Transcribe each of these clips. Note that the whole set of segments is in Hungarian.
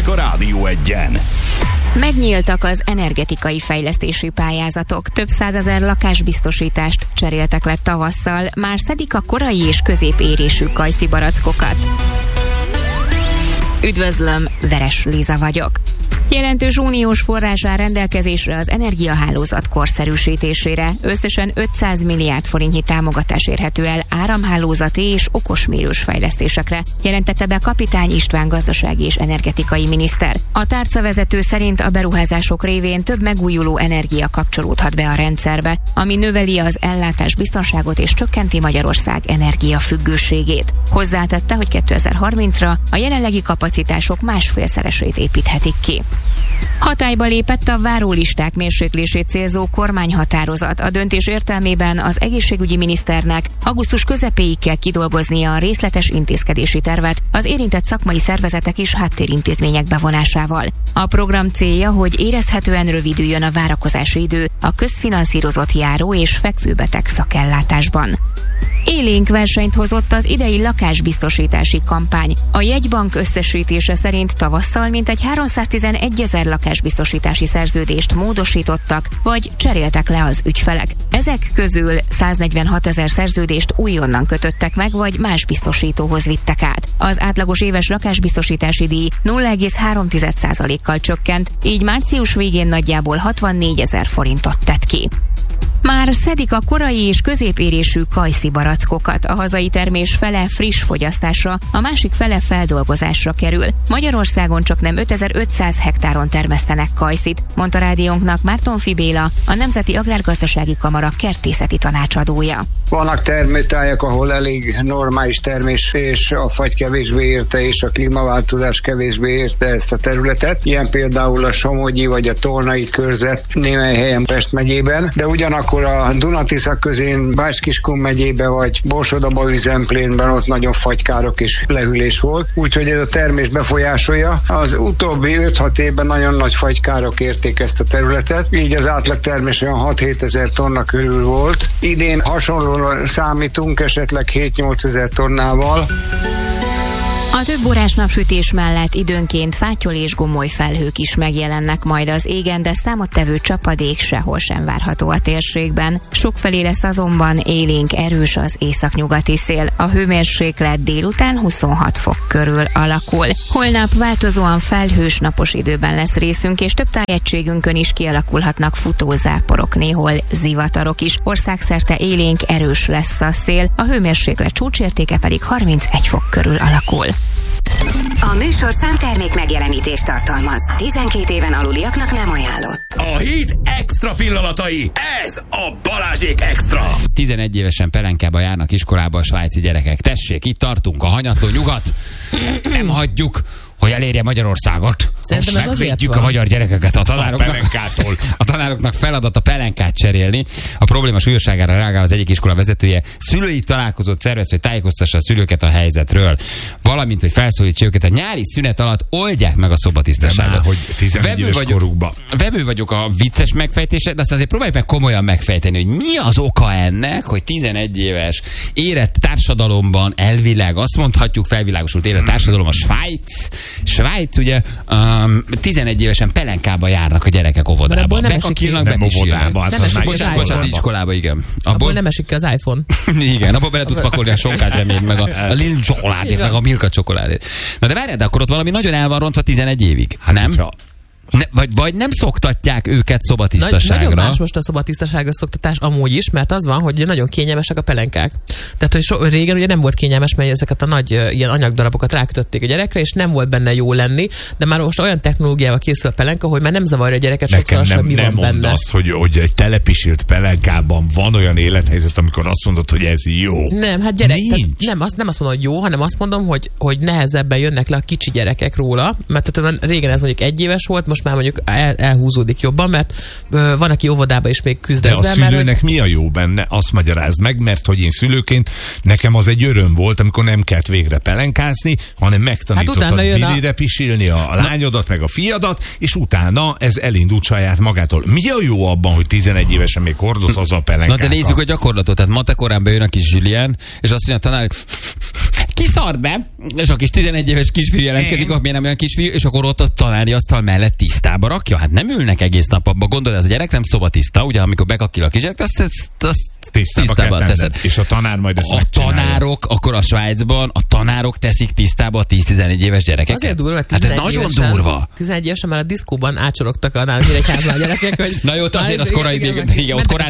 a Rádió Egyen. Megnyíltak az energetikai fejlesztési pályázatok. Több százezer lakásbiztosítást cseréltek le tavasszal, már szedik a korai és középérésű kajszibarackokat. Üdvözlöm, Veres Liza vagyok. Jelentős uniós forrás áll rendelkezésre az energiahálózat korszerűsítésére. Összesen 500 milliárd forintnyi támogatás érhető el áramhálózati és okosmérős fejlesztésekre, jelentette be Kapitány István gazdasági és energetikai miniszter. A tárcavezető szerint a beruházások révén több megújuló energia kapcsolódhat be a rendszerbe, ami növeli az ellátás biztonságot és csökkenti Magyarország energiafüggőségét. Hozzátette, hogy 2030-ra a jelenlegi kapacitások másfélszeresét építhetik ki. Hatályba lépett a várólisták mérséklését célzó kormányhatározat. A döntés értelmében az egészségügyi miniszternek augusztus közepéig kell kidolgoznia a részletes intézkedési tervet az érintett szakmai szervezetek és háttérintézmények bevonásával. A program célja, hogy érezhetően rövidüljön a várakozási idő a közfinanszírozott járó és fekvőbeteg szakellátásban. Élénk versenyt hozott az idei lakásbiztosítási kampány. A jegybank összesítése szerint tavasszal mintegy 311 000 lakásbiztosítási szerződést módosítottak, vagy cseréltek le az ügyfelek. Ezek közül 146 000 szerződést újonnan kötöttek meg, vagy más biztosítóhoz vittek át. Az átlagos éves lakásbiztosítási díj 0,3%-kal csökkent, így március végén nagyjából 64 000 forintot tett ki. Már szedik a korai és középérésű kajszibarackokat. A hazai termés fele friss fogyasztásra, a másik fele feldolgozásra kerül. Magyarországon csaknem 5500 hektáron termesztenek kajszit, mondta rádiónknak Mártonffy Béla, a Nemzeti Agrárgazdasági Kamara kertészeti tanácsadója. Vannak termőtájak, ahol elég normális termés, és a fagy kevésbé érte, és a klímaváltozás kevésbé érte ezt a területet. Ilyen például a Somogyi vagy a Tolnai körzet némely helyen Pest megyében, de ugyanakkor a Duna-Tisza közén Bács-Kiskun megyébe vagy Borsod-Abaúj Zemplénben ott nagyon fagykárok és lehűlés volt, úgyhogy ez a termés befolyásolja. Az utóbbi 5-6 évben nagyon nagy fagykárok érték ezt a területet, így az átlag termés olyan 6-7 000 tonna körül volt. Idén hasonlóan számítunk, esetleg 7-8 000 tonnával. A több órás napsütés mellett időnként fátyol és gomoly felhők is megjelennek majd az égen, de számottevő csapadék sehol sem várható a térségben. Sokfelé lesz azonban élénk erős az északnyugati szél. A hőmérséklet délután 26 fok körül alakul. Holnap változóan felhős napos időben lesz részünk, és több tájegységünkön is kialakulhatnak futózáporok, néhol zivatarok is. Országszerte élénk erős lesz a szél, a hőmérséklet csúcsértéke pedig 31 fok körül alakul. A műsor számtermék megjelenítést tartalmaz. 12 éven aluliaknak nem ajánlott. A hét extra pillanatai. Ez a Balázsék Extra. 11 évesen pelenkába járnak iskolába a svájci gyerekek. Tessék, itt tartunk, a hanyatló nyugat. Nem hagyjuk, hogy elérje Magyarországot. Szerintem ez azért van. A magyar gyerekeket a tanároknak feladat a pelenkát cserélni. A probléma súlyosságára reagál az egyik iskola vezetője. Szülői találkozót szervez, hogy tájékoztassa a szülőket a helyzetről. Valamint, hogy felszólítsa őket a nyári szünet alatt oldják meg a szobatisztaságot. Hogy 11 éves korukba. Vevő vagyok a vicces megfejtésre, de azt azért próbáljuk meg komolyan megfejteni, hogy mi az oka ennek, hogy 11 éves érett társadalomban elvileg, azt mondhatjuk, felvilágosult érett társadalom a Svájc, ugye 11 évesen pelenkába járnak a gyerekek óvodába. Bekakírnak, óvodába. Bocsánat, iskolába, igen. Abból nem esik ki az iPhone. Igen, abból bele tudsz pakolni a sonkát reményt, meg a Lil csokoládét, meg a Milka csokoládét. Na de várjál, de akkor ott valami nagyon el van rontva 11 évig. Hát nem? Vagy nem szoktatják őket szobatisztaságra. Nagyon más most a szobatisztaságra szoktatás amúgy is, mert az van, hogy nagyon kényelmesek a pelenkák. Tehát, hogy régen ugye nem volt kényelmes, mert ezeket a nagy ilyen anyagdarabokat rákötötték a gyerekre, és nem volt benne jó lenni, de már most olyan technológiával készül a pelenka, hogy már nem zavarja a gyereket sokszor, mi van benne. Nem azt, hogy egy telepisilt pelenkában van olyan élethelyzet, amikor azt mondod, hogy ez jó. Nem, hát gyerek, nem azt mondom, hogy jó, hanem azt mondom, hogy nehezebben jönnek le a kicsi gyerekek róla, mert tehát régen ez mondjuk 1 éves volt, most már mondjuk elhúzódik jobban, mert van, aki óvodában is még küzd ezzel. De a szülőnek mi a jó benne? Azt magyarázd meg, mert hogy én szülőként nekem az egy öröm volt, amikor nem kellett végre pelenkázni, hanem megtanítottad vilire pisilni a lányodat, meg a fiadat, és utána ez elindult saját magától. Mi a jó abban, hogy 11 évesen még hordoz az a pelenkákat? Na de nézzük a gyakorlatot. Tehát matekorán bejön a kis Julien, és azt mondja a tanár, kiszart be, és a kis 11 éves kisfiú jelentkezik, akkor miért nem olyan kisfiú, és akkor ott a tanári asztal mellett tisztába rakja. Hát nem ülnek egész nap abba. Gondolod, ez a gyerek nem szobatiszta, ugye, amikor bekakil a kisgyerek, azt tisztába teszed. És a tanár majd ezt megcsinálja. Tanárok, akkor a Svájcban a tanárok teszik tisztába a 10-11 éves gyerekeket. Azért durva, hát ez nagyon durva. 11 évesen már a diszkóban átsorogtak a Nyíregyházban a gyerekek, hogy... Na jó, azért az korai, igen, ott korán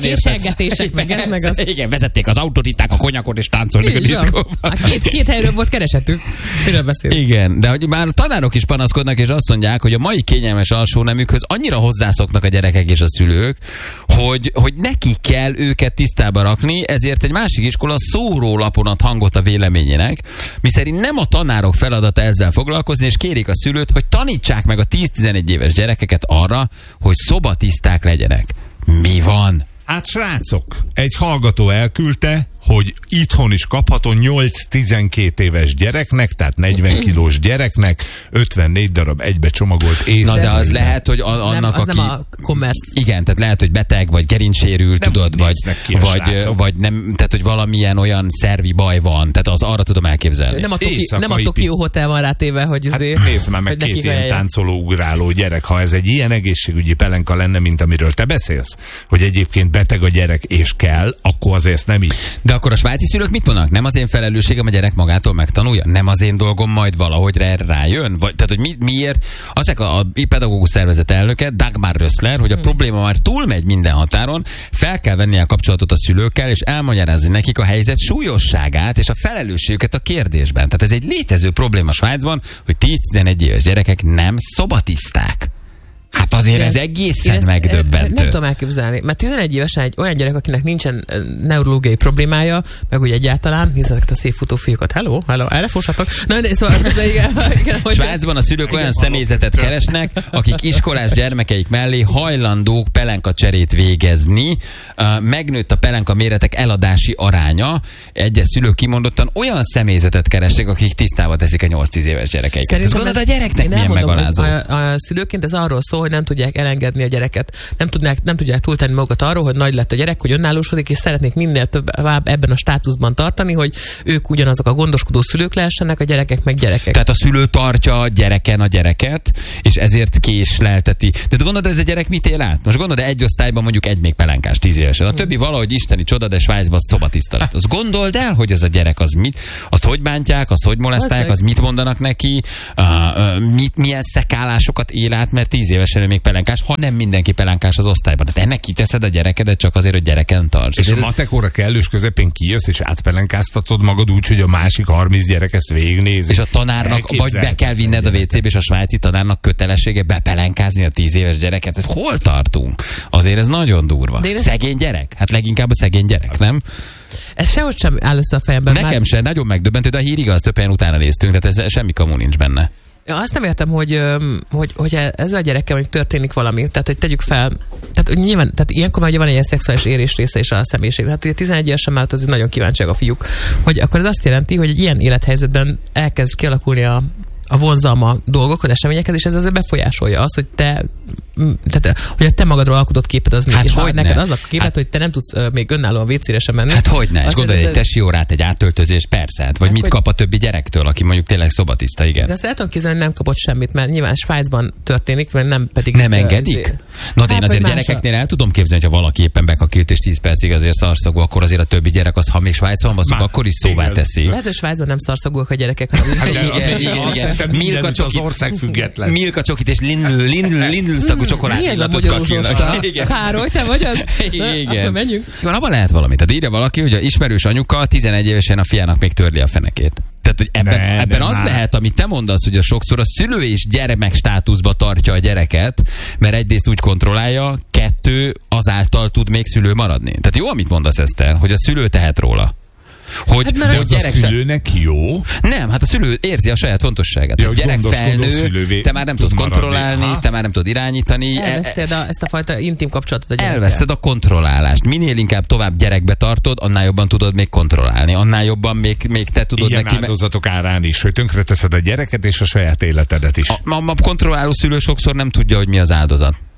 érted. Igen, vezették az autótiszták a konyakot, és táncolnak a diszkóban. Két helyről volt keresetük. Miről beszélünk? Igen, de hogy már a tanárok is panaszkodnak, és azt mondják, hogy a mai kényelmes alsóneműkhöz annyira hozzászoknak a gyerekek és a szülők, hogy neki kell őket tisztába rakni, ezért egy másik iskola szórólapon ad hangot a véleményének, miszerint nem a tanárok feladata ezzel foglalkozni, és kérik a szülőt, hogy tanítsák meg a 10-11 éves gyerekeket arra, hogy szobatiszták legyenek. Mi van? Hát srácok, egy hallgató elküldte, hogy itthon is kapható 8-12 éves gyereknek, tehát 40 kilós gyereknek 54 darab egybe csomagolt észre. Na de az lehet, hogy annak, nem, aki... nem a commerce. Igen, tehát lehet, hogy beteg, vagy gerincsérült, tudod, vagy nem, tehát, hogy valamilyen olyan szervi baj van, tehát az arra tudom elképzelni. Nem a Tokió Hotel van rátéve, hogy hát nézd már meg 2 ilyen táncoló, ugráló gyerek, ha ez egy ilyen egészségügyi pelenka lenne, mint amiről te beszélsz, hogy egyébként beteg a gyerek és kell, akkor azért nem így. De akkor a svájci szülők mit mondanak? Nem az én felelősségem, a gyerek magától megtanulja? Nem az én dolgom majd valahogy rájön? Vagy, tehát, hogy miért? Azek a pedagógus szervezet elnöke, Dagmar Rössler, hogy a probléma már túlmegy minden határon, fel kell venni a kapcsolatot a szülőkkel, és elmagyarázni nekik a helyzet súlyosságát és a felelősségüket a kérdésben. Tehát ez egy létező probléma Svájcban, hogy 10-11 éves gyerekek nem szobatiszták. Hát azért ez egészen megdöbbentő. Nem tudom elképzelni, mert 11 évesen egy olyan gyerek, akinek nincsen neurológiai problémája, meg úgy egyáltalán, nézzük a szép futó fiúkat. Hello, erre fossatok. Na, de szóval, igen, Svájcban a szülők olyan személyzetet keresnek, akik iskolás gyermekeik mellé hajlandók pelenkacserét végezni. Megnőtt a pelenka méretek eladási aránya. Egyes szülők kimondottan olyan személyzetet keresnek, akik tisztába teszik a 8-10 éves gyerekeiket. Ez gondolod, a gyereknek milyen megalázó? A szülőként ez arról szól, hogy nem tudják elengedni a gyereket. Nem tudják túltenni magukat arról, hogy nagy lett a gyerek, hogy önállósodik, és szeretnék minél tovább ebben a státuszban tartani, hogy ők ugyanazok a gondoskodó szülők lehessenek, a gyerekek meg gyerekek. Tehát a szülő tartja a gyereken a gyereket, és ezért késlelteti. De gondolod, ez a gyerek mit él át? Most gondolod, egy osztályban mondjuk egy még pelenkás 10 évesen. A többi valahogy isteni csoda, de Svájcban szobatiszta lett. Azt gondold el, hogy ez a gyerek az mit, azt hogy bántják, azt hogy molesztálják, az mit mondanak neki, milyen szekálásokat él át, mert 10 évesen ő még pelenkás, ha nem mindenki pelenkás az osztályban. De ennek kiteszed a gyerekedet csak azért, hogy gyereken tarts. És a matekóra kellős közepén kijössz, és átpelenkáztatod magad úgy, hogy a másik 30 gyerek ezt végignézi. És a tanárnak vagy be kell vinned a WC-be, és a svájci tanárnak kötelessége bepelenkázni a 10 éves gyereket. Hol tartunk? Azért ez nagyon durva. Szegény gyerek? Hát leginkább a szegény gyerek, nem? Ez sehogy sem áll össze a fejemben. Nekem sem, nagyon megdöbbentő, de a hír igaz, több helyen utána néztünk, tehát ez semmi kamu nincs benne. Ja, azt nem értem, hogy ezzel a gyerekkel mondjuk történik valami, tehát hogy tegyük fel, tehát nyilván, tehát ilyenkor már ugye van egy ilyen szexuális érés része is a személyiség. Hát ugye 11 évesen már az nagyon kíváncsiak a fiúk, hogy akkor ez azt jelenti, hogy egy ilyen élethelyzetben elkezd kialakulni a vonzalma dolgokhoz, eseményekhez, és ez azért befolyásolja azt, hogy hogy a te magadról alkotott képed az hát és ha neked az a képed, hogy te nem tudsz még önállóan WC-re sem menni. Hát hogyne, és gondolj egy tesi órát, egy átöltözés, persze, hát, vagy mit kap a többi gyerektől, aki mondjuk tényleg szobatiszta, igen. De azt el tudom képzelni, hogy nem kapott semmit, mert nyilván Svájcban történik, mert nem pedig... Nem engedik? Na de én azért gyerekeknél el tudom képzelni, hogy ha valaki éppen bekakilt és 10 percig azért szarszagú, akkor azért a többi gyerek az, ha még Svájcon van, akkor is szóvá teszi. Lehet, hogy Svájcban nem szarszagúak a gyerekek. Igen. Milka csokit, az ország független. Milka csokit és Lindl szagú csokoládé. Mi ez a magyarózsosta? Károly, te vagy az? Igen. Akkor menjünk. Van, abban lehet valami. Tehát írja valaki, hogy a ismerős anyuka 11 évesen a fiának még törli a fenekét. Tehát, hogy ebben az lehet, amit te mondasz, hogy a sokszor a szülő és gyermek státuszba tartja a gyereket, mert egyrészt úgy kontrollálja, 2 azáltal tud még szülő maradni. Tehát jó, amit mondasz, Eszter, hogy a szülő tehet róla. Hogy, hát mert az a szülőnek jó? Nem, hát a szülő érzi a saját fontosságát. Ja, a gyerek felnő, te már nem tudod kontrollálni, te már nem tudod irányítani. Elveszted ezt a fajta intim kapcsolatot a gyerekkel. Elveszted a kontrollálást. Minél inkább tovább gyerekbe tartod, annál jobban tudod még kontrollálni. Annál jobban még te tudod ilyen neki... áldozatok árán is, hogy tönkreteszed a gyereket és a saját életedet is. A kontrolláló szülő sokszor nem tudja, hogy mi az áldozat.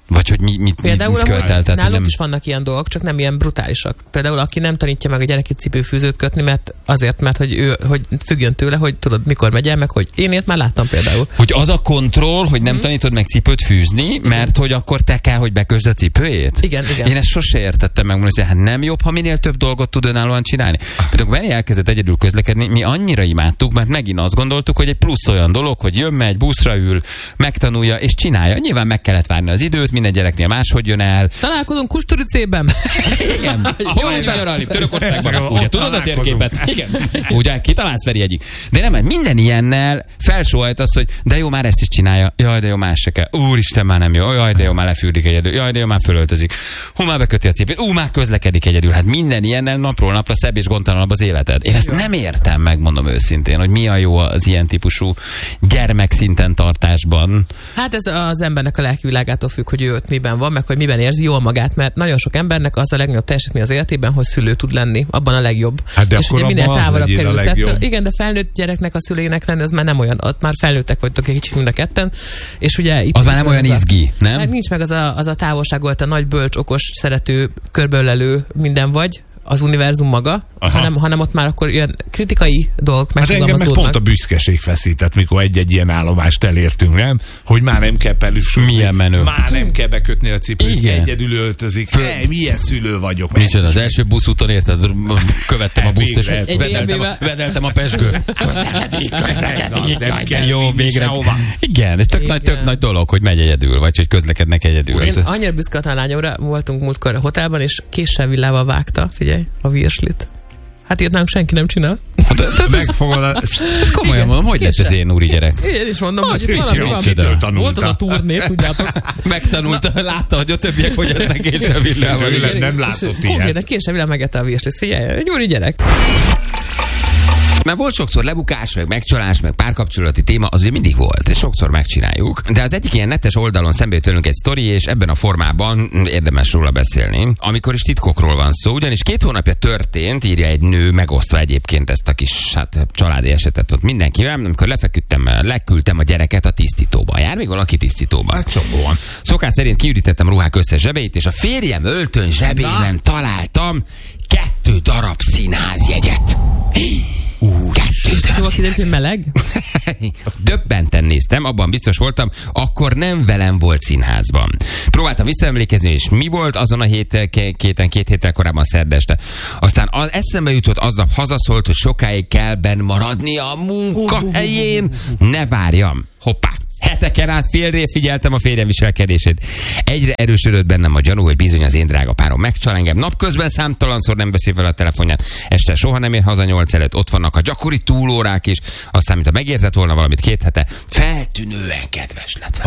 Vagy hogy mit követeltet? Nálunk is vannak ilyen dolgok, csak nem ilyen brutálisak. Például aki nem tanítja meg a gyereket cipőfűzőt kötni, mert hogy függjön tőle, hogy tudod, mikor megy el, meg hogy én ilyet már láttam például. Hogy az a kontroll, hogy nem tanítod meg cipőt fűzni, mert hogy akkor te kell, hogy bekösd a cipőjét? Igen. Én ezt sose értettem meg, hogy hát nem jobb, ha minél több dolgot tud önállóan csinálni. Például Benni elkezdett egyedül közlekedni, mi annyira imádtuk, mert megint azt gondoltuk, hogy egy plusz olyan dolog, hogy jön, megy, buszra ül, megtanulja és csinálja. Nyilván meg kellett várni az időt, minden gyereknél máshogy jön el. Találkozunk Kusturicében. Igen. Hol vagyunk nyaralni? Törökországban. Ugye tudod a térképet? Igen. Ugye kitalálsz Feri egyik. De nem, minden ilyennel felsóhajt az, hogy de jó, már ezt is csinálja. Jaj, de jó, más se kell. Úristen, már nem jó. Jaj, de jó, már lefürdik egyedül. Jaj, de jó, már fölöltözik. Már beköti a cipőt. Már közlekedik egyedül. Hát minden ilyennel napról napra szebb és gondtalanabb az életed. Én ezt nem értem, megmondom őszintén, hogy mi a jó az ilyen típusú gyermekszinten tartásban. Hát ez az embernek a lelkivilágától függ, hogy ő ott miben van, meg hogy miben érzi jól magát, mert nagyon sok embernek az a legnagyobb teljesítmény az életében, hogy szülő tud lenni, abban a legjobb. Hát de és akkor ugye minél távolabb kerülsz ettől. Igen, de felnőtt gyereknek a szüleinek lenni, az már nem olyan, ott már felnőttek vagytok egy kicsit mind a ketten, és ugye itt az már nem olyan izgi, nem? Mert nincs meg az a távolság, volt a nagy bölcs, okos, szerető, körbölelő minden vagy, az univerzum maga, hanem ott már akkor ilyen kritikai dolgok megfogalmazódnak. Hát engem meg pont a büszkeség feszített, mikor egy-egy ilyen állomást elértünk, nem? Hogy már nem kell pelüsülni. Milyen menő. Már nem kell bekötni a cipőt, igen. Egyedül öltözik. Milyen szülő vagyok. Micsoda, az első buszúton érted? Követtem a buszt, és vedeltem a pezsgőt. Közlekedik. Jó, végre. Igen, ez tök nagy dolog, hogy megy egyedül, vagy hogy közlekednek egyedül. Én annyira büszke a lányomra, voltunk múltkor a hotelban, és késsel villával vágta, figyelj, a virslit. Hát ilyet nálunk senki nem csinál. Megfogod. Ez komolyan mondom, hogy lett ez én úri gyerek? Én is mondom, hogy itt valami van. Volt az a turné, tudjátok. Megtanulta, látta, hogy a többiek hogy eznek késsel villával. Nem látott ilyet. Konkrétan késsel villával megette a virslit. Figyelj, egy úri gyerek. Mert volt sokszor lebukás, meg megcsalás, meg párkapcsolati téma, az ugye mindig volt, és sokszor megcsináljuk. De az egyik ilyen netes oldalon szembe jött velünk egy sztori, és ebben a formában érdemes róla beszélni. Amikor is titkokról van szó, ugyanis 2 hónapja történt, írja egy nő, megosztva egyébként ezt a kis családi esetet ott mindenkivel, amikor leküldtem a gyereket a tisztítóba. Jár még valaki tisztítóba? Hát csomóan. Szokás szerint kiürítettem ruhák összes zsebeit, és a férjem öltön zsebében találtam 2 darab színházjegyet. Szóval kiderült, hogy meleg? Döbbenten néztem, abban biztos voltam, akkor nem velem volt színházban. Próbáltam visszaemlékezni, és mi volt azon a két héttel korábban szerda este. Aztán az eszembe jutott, aznap hazaszólt, hogy sokáig kell benn maradni a munkahelyén. Ne várjam. Hoppá. Heteken át figyeltem a férjem viselkedését. Egyre erősödött bennem a gyanú, hogy bizony az én drága párom megcsal engem. Napközben számtalanszor nem beszél fel a telefonját. Este soha nem ér haza 8 előtt. Ott vannak a gyakori túlórák is. Aztán, mint ha megérzett volna valamit 2 hete, feltűnően kedves lett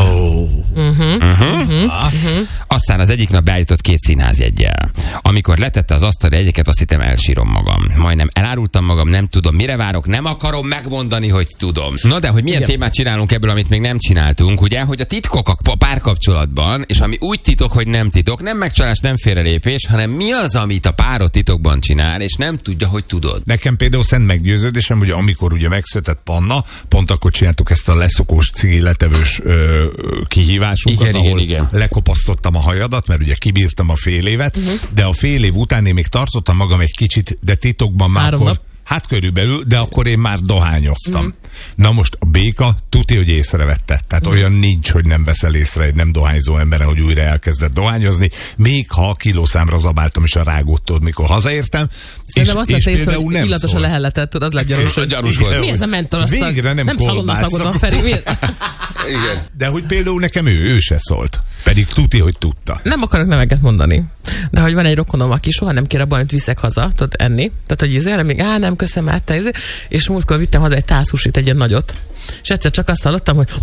vele. Aztán az egyik nap beállított 2 színházjeggyel. Amikor letette az asztalra egyeket, azt hittem elsírom magam. Majdnem elárultam magam, nem tudom, mire várok, nem akarom megmondani, hogy tudom. Na de, hogy milyen témát csinálunk ebből, amit még nem csináltunk, ugye, hogy a titkok a párkapcsolatban, és ami úgy titok, hogy nem titok, nem megcsalás, nem félrelépés, hanem mi az, amit a párod titokban csinál, és nem tudja, hogy tudod. Nekem például szent meggyőződésem, hogy amikor ugye megszületett Panna, pont akkor csináltuk ezt a leszokós cigi letevős kihívásunkat, ahol lekopasztottam a hajadat, mert ugye kibírtam a fél évet, de a fél év után én még tartottam magam egy kicsit, de titokban már hát körülbelül, de akkor én már dohányoztam. Na most a béka tuti, hogy észrevette. Tehát olyan nincs, hogy nem veszel észre egy nem dohányzó emberen, hogy újra elkezdett dohányozni. Még ha a kilószámra zabáltam is a rágótól, mikor hazaértem. Szerintem azt vette észre, hogy illatos a lehelletet, az lett gyanús volt. Mi ez a mentolasztal? Végre nem szalonnaszagod Feri. Igen. De hogy például nekem ő se szólt. Pedig tuti, hogy tudta. Nem akarok neveket mondani. De hogy van egy rokonom, aki soha nem kér abban, hogy viszek haza, tudod enni. Tehát, hogy ezért még, nem köszönöm, és múltkor vittem haza egy tálszúsit, egy ilyen nagyot. És egyszer csak azt hallottam, hogy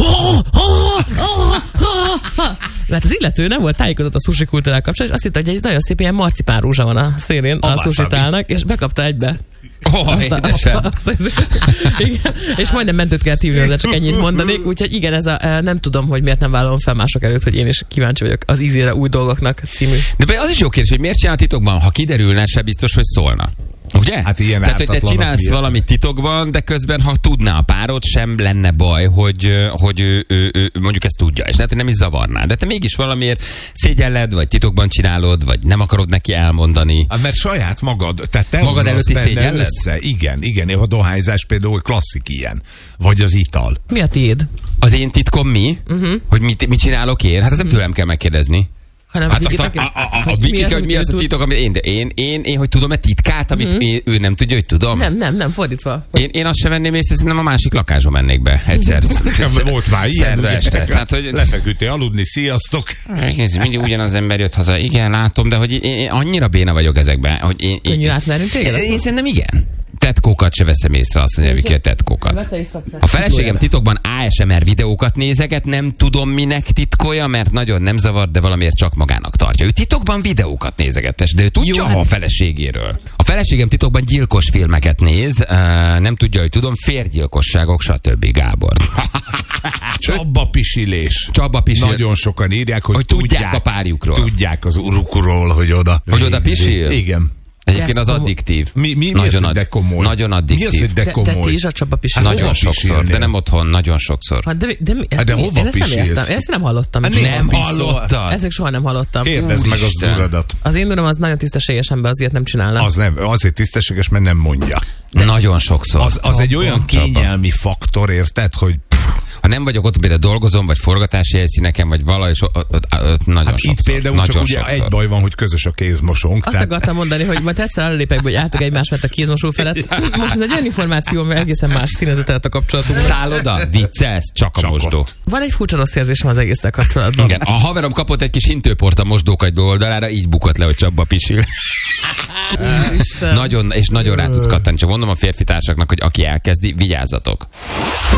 mert az illető nem volt tájékozott a sushi kultúrával kapcsolatban, és azt hitte, hogy egy nagyon szép ilyen marcipán rózsa van a szélén a sushitálnak, és bekapta egybe. És majdnem mentőt kell hívni hozzá, csak ennyit mondanék, úgyhogy igen, ez a nem tudom, hogy miért nem vállalom fel mások előtt, hogy én is kíváncsi vagyok az ízére új dolgoknak című. De az is jó kérdés, hogy miért csinál titokban, ha kiderülne, se biztos, hogy szólna. Ugye? Hát ilyen tehát, hogy te csinálsz valamit titokban, de közben, ha tudná a párod, sem lenne baj, hogy ő mondjuk ezt tudja, és lehet, hogy nem is zavarná. De te mégis valamiért szégyelled, vagy titokban csinálod, vagy nem akarod neki elmondani. Mert saját magad, tehát te magad előtti szégyelled? Igen. A dohányzás például klasszik ilyen. Vagy az ital. Mi a tiéd? Az én titkom mi? Hogy mit csinálok én? Hát ez nem tőlem kell megkérdezni. Hanem hát a Vikike, hogy mi az a titok, amit én hogy tudom-e titkát, amit ő nem tudja, hogy tudom? Nem, fordítva. Én azt sem venném észre, szerintem a másik lakásba mennék be egyszer. Volt már ilyen. Szerda este. Tehát, hogy lefeküdtél aludni, sziasztok. Mindig ugyanaz ember jött haza. Igen, látom, de hogy én annyira béna vagyok ezekben, hogy könnyű átverni téged? Én szerintem igen. Tetkókat se veszem észre, azt mondja, Viki, a tetkókat. A feleségem titokban ASMR videókat nézeget, nem tudom minek titkolja, mert nagyon nem zavar, de valamiért csak magának tartja. Ő titokban videókat nézegetes, de ő tudja a feleségéről. A feleségem titokban gyilkos filmeket néz, nem tudja, hogy tudom, férgyilkosságok, stb. Gábor. Csaba pisilés. Nagyon sokan írják, hogy tudják a párjukról. Tudják az urukról, hogy oda. Hogy oda pisil? Igen. Egyébként az addiktív. Mi nagyon az, hogy de komoly? Nagyon addiktív. Mi az, hogy de komoly? Te is a Csaba pisil? Hát nagyon sokszor, de nem otthon, nagyon sokszor. De hova pisilsz? Ezt nem hallottam. Nem hallottad? Ezek soha nem hallottam. Kérdezd meg az uradat. Az én uram az nagyon tisztességes ember, azért nem csinálna. Az nem, azért tisztességes, mert nem mondja. Nagyon sokszor. Az egy olyan kényelmi faktor, érted, hogy ha nem vagyok ott, például dolgozom, vagy forgatási helyszíneken, vagy valahogy nagyon hát sokszor. Itt például csak ugye egy baj van, hogy közös a kézmosónk. Azt akartam mondani, hogy majd egyszer előlépek, hogy álltok egymás mert a kézmosó felett. Most ez egy olyan információ, mert egészen más színezetet a kapcsolatunk. Szálloda, viccelsz, csak a mosdó. Van egy furcsa rossz érzésem az egésszel kapcsolatban. Igen, a haverom kapott egy kis hintőport a mosdókagyból oldalára, így bukott le, hogy Csaba pisil. Nagyon rá tudsz kattani. Csak mondom a férfi társaknak, hogy aki elkezdi, vigyázzatok.